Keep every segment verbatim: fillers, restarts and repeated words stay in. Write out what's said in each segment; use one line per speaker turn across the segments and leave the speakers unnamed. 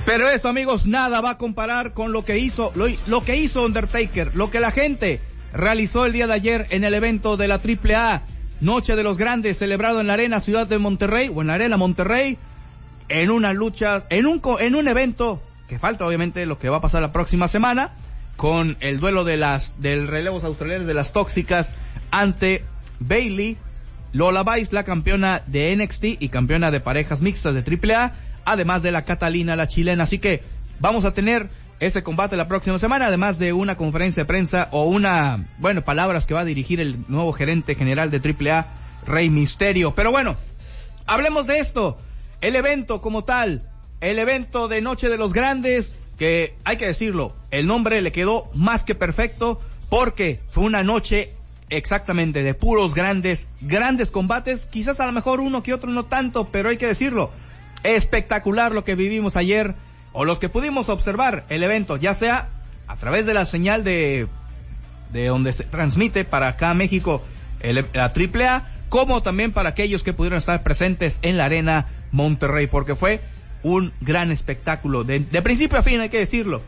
Pero eso, amigos, nada va a comparar con lo que hizo, lo, lo que hizo Undertaker, lo que la gente realizó el día de ayer en el evento de la triple A, Noche de los Grandes, celebrado en la Arena Ciudad de Monterrey, o en la Arena Monterrey, en una lucha, en un, en un evento que falta obviamente lo que va a pasar la próxima semana, con el duelo de las, del relevos australianos de las tóxicas ante Bayley, Lola Vice, la campeona de N X T y campeona de parejas mixtas de triple A, además de la Catalina, la chilena. Así que vamos a tener ese combate la próxima semana, además de una conferencia de prensa o una, bueno, palabras que va a dirigir el nuevo gerente general de triple A, Rey Mysterio. Pero bueno, hablemos de esto, el evento como tal, el evento de Noche de los Grandes, que hay que decirlo, el nombre le quedó más que perfecto, porque fue una noche exactamente de puros grandes, grandes combates, quizás a lo mejor uno que otro no tanto, pero hay que decirlo, espectacular lo que vivimos ayer, o los que pudimos observar el evento, ya sea a través de la señal de, de donde se transmite para acá México el, la triple A, como también para aquellos que pudieron estar presentes en la Arena Monterrey, porque fue un gran espectáculo, de, de principio a fin, hay que decirlo.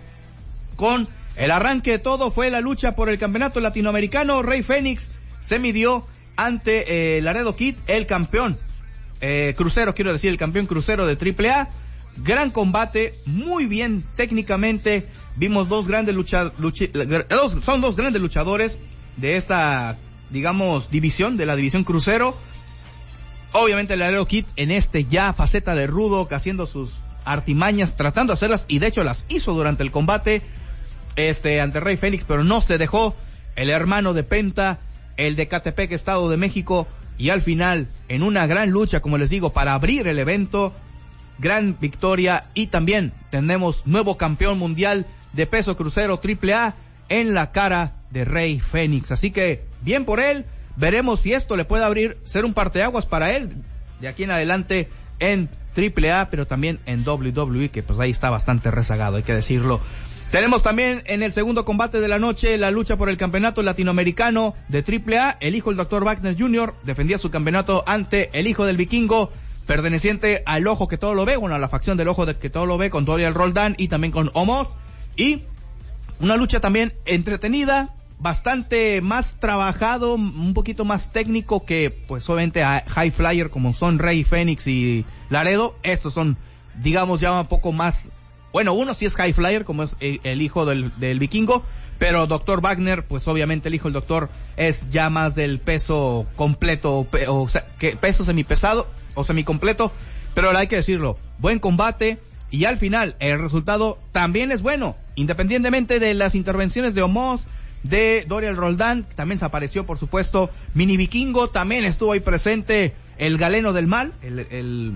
Con el arranque de todo fue la lucha por el campeonato latinoamericano. Rey Fénix se midió ante eh, Laredo Kid, el campeón eh, crucero, quiero decir, el campeón crucero de triple A. Gran combate, muy bien técnicamente. Vimos dos grandes lucha, lucha, dos, son dos grandes luchadores de esta, digamos, división, de la división crucero. Obviamente el Laredo Kid en este ya faceta de rudo, haciendo sus artimañas, tratando de hacerlas, y de hecho las hizo durante el combate este ante Rey Fénix, pero no se dejó. El hermano de Penta, el de Catepec, Estado de México, y al final, en una gran lucha, como les digo, para abrir el evento, gran victoria, y también tenemos nuevo campeón mundial de peso crucero triple A en la cara de Rey Fénix. Así que, bien por él. Veremos si esto le puede abrir, ser un parteaguas para él de aquí en adelante en triple A, pero también en doble u doble u E, que pues ahí está bastante rezagado, hay que decirlo. Tenemos también en el segundo combate de la noche la lucha por el campeonato latinoamericano de triple A. El hijo del doctor Wagner junior defendía su campeonato ante el hijo del vikingo, perteneciente al Ojo que todo lo ve, bueno, a la facción del Ojo de que todo lo ve, con Dorial Roldán y también con Omos. Y una lucha también entretenida, bastante más trabajado, un poquito más técnico que, pues, obviamente a High Flyer como son Rey Fénix y Laredo. Estos son, digamos, ya un poco más, bueno, uno sí es High Flyer como es el, el hijo del, del vikingo, pero doctor Wagner, pues obviamente el hijo del doctor es ya más del peso completo, pe, o sea, que peso semipesado o semicompleto, pero hay que decirlo, buen combate. Y al final el resultado también es bueno, independientemente de las intervenciones de Omos, de Dorial Roldán. También se apareció, por supuesto, Mini Vikingo, también estuvo ahí presente el Galeno del Mal, el, el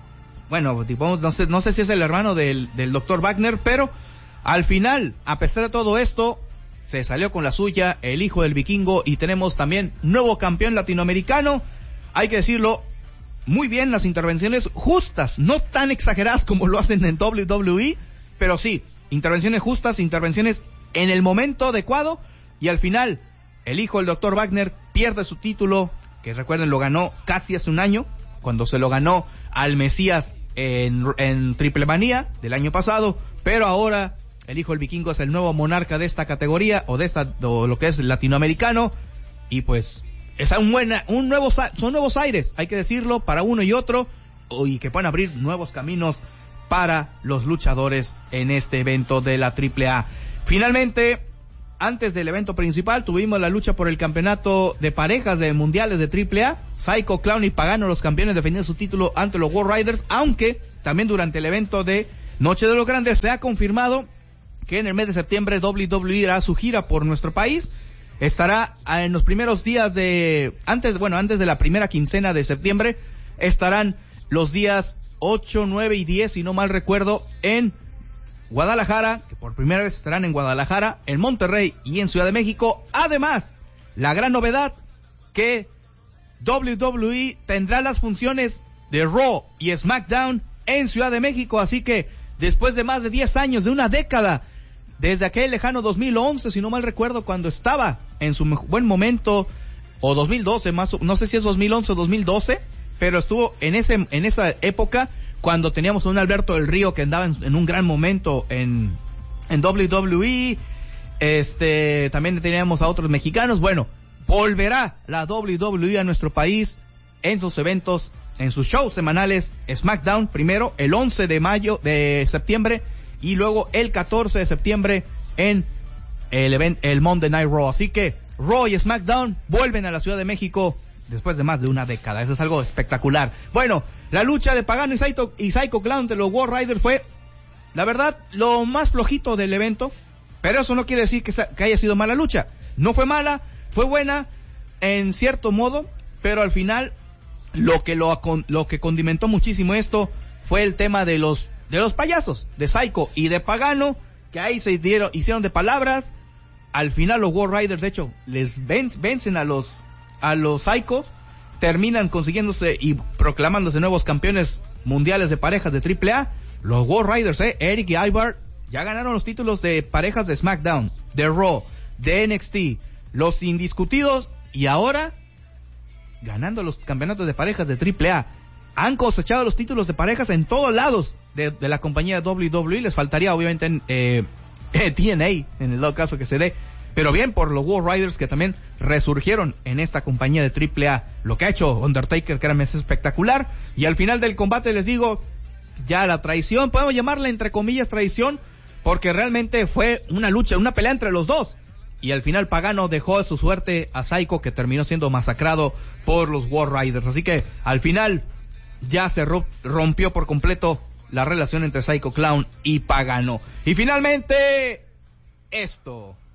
bueno, tipo, no sé, no sé si es el hermano del, del doctor Wagner, pero al final, a pesar de todo esto, se salió con la suya el hijo del vikingo, y tenemos también nuevo campeón latinoamericano. Hay que decirlo, muy bien las intervenciones, justas, no tan exageradas como lo hacen en doble u doble u E, pero sí, intervenciones justas, intervenciones en el momento adecuado, y al final el hijo del doctor Wagner pierde su título, que recuerden lo ganó casi hace un año, cuando se lo ganó al Mesías en, en Triple Manía del año pasado, pero ahora el hijo del vikingo es el nuevo monarca de esta categoría, o de esta, o lo que es latinoamericano, y pues es un buena, un nuevo, son nuevos aires, hay que decirlo, para uno y otro, y que pueden abrir nuevos caminos para los luchadores en este evento de la triple A. Finalmente, antes del evento principal, tuvimos la lucha por el campeonato de parejas de mundiales de triple A. Psycho, Clown y Pagano, los campeones, defendiendo su título ante los War Riders, aunque también durante el evento de Noche de los Grandes se ha confirmado que en el mes de septiembre doble u doble u E hará su gira por nuestro país. Estará en los primeros días de, antes, bueno, antes de la primera quincena de septiembre, estarán los días ocho, nueve y diez, si no mal recuerdo, en Guadalajara, que por primera vez estarán en Guadalajara, en Monterrey y en Ciudad de México. Además, la gran novedad, que doble u doble u E tendrá las funciones de Raw y SmackDown en Ciudad de México, así que después de más de diez años, de una década, desde aquel lejano dos mil once, si no mal recuerdo, cuando estaba en su buen momento, o dos mil doce, más, no sé si es dos mil once o dos mil doce, pero estuvo en ese, en esa época cuando teníamos a un Alberto del Río que andaba en, en un gran momento en, en doble u doble u E, este, también teníamos a otros mexicanos. Bueno, volverá la doble u doble u E a nuestro país en sus eventos, en sus shows semanales. SmackDown primero el once de mayo, de septiembre, y luego el catorce de septiembre en el event, el Monday Night Raw. Así que Raw y SmackDown vuelven a la Ciudad de México después de más de una década. Eso es algo espectacular. Bueno, la lucha de Pagano y Psycho, y Psycho Clown de los War Raiders fue, la verdad, lo más flojito del evento, pero eso no quiere decir que, que haya sido mala lucha. No fue mala, fue buena en cierto modo, pero al final lo que lo, lo que condimentó muchísimo esto fue el tema de los de los payasos, de Psycho y de Pagano, que ahí se dieron, hicieron de palabras. Al final los War Raiders, de hecho, les ven, vencen a los a los Psychos, terminan consiguiéndose y proclamándose nuevos campeones mundiales de parejas de triple A. Los War Raiders, eh, Eric y Ivar, ya ganaron los títulos de parejas de SmackDown, de Raw, de N X T, los indiscutidos, y ahora ganando los campeonatos de parejas de triple A. Han cosechado los títulos de parejas en todos lados de, de la compañía doble u doble u E. Les faltaría obviamente en eh, T N A, en el dado caso que se dé. Pero bien por los War Raiders, que también resurgieron en esta compañía de triple A. Lo que ha hecho Undertaker, que era es espectacular. Y al final del combate les digo, ya la traición, podemos llamarla entre comillas traición, porque realmente fue una lucha, una pelea entre los dos. Y al final Pagano dejó su suerte a Psycho, que terminó siendo masacrado por los War Raiders. Así que al final ya se rompió por completo la relación entre Psycho Clown y Pagano. Y finalmente, esto.